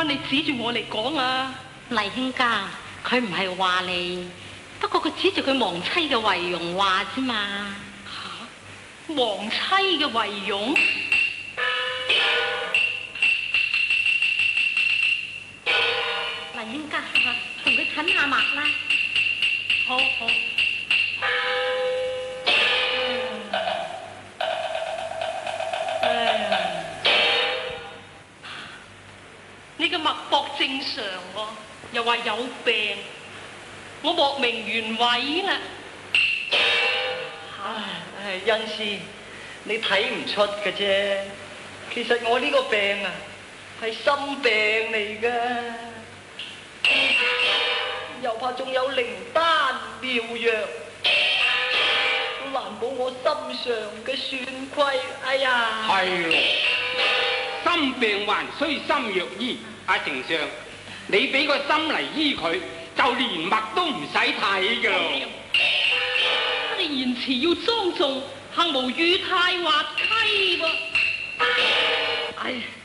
乜你指住我嚟講啊？ 黎兄家，佢唔係話你，不過佢指住佢亡妻嘅遺容話啫嘛。 吓，亡妻嘅遺容？ 黎兄家，同佢診下脈啦。 好好。你嘅脈搏正常喎，又話有病，我莫名原委啦。 唉，恩師，你睇唔出嘅啫。其實我呢個病啊，係心病嚟噶，又怕仲有靈丹妙藥，都難保我心上嘅損虧。哎呀， 係咯，心病還需心藥醫。阿丞相，你俾個心嚟醫佢，就連脈都唔使睇噶咯。 你言辭要莊重，幸無語太滑稽喎。 哎。